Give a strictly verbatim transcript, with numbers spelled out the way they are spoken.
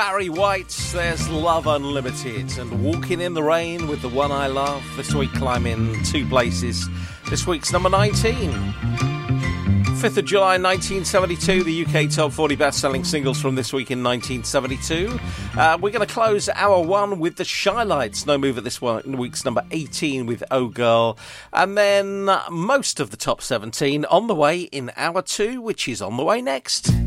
Barry White, there's Love Unlimited, and Walking in the Rain with The One I Love. This week climbing two places. This week's number nineteen. fifth of July nineteen seventy-two, the U K top forty best-selling singles from this week in nineteen seventy-two. Uh, we're going to close hour one with the Shy Lights. No Move at this one, week's number eighteen with Oh Girl. And then uh, most of the top seventeen on the way in hour two, which is on the way next.